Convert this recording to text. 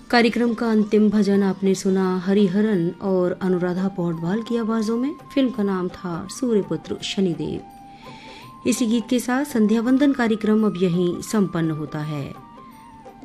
कार्यक्रम का अंतिम भजन आपने सुना हरिहरन और अनुराधा पौडवाल की आवाजों में। फिल्म का नाम था सूर्यपुत्र शनिदेव। इसी गीत के साथ संध्या वंदन कार्यक्रम अब यहीं संपन्न होता है।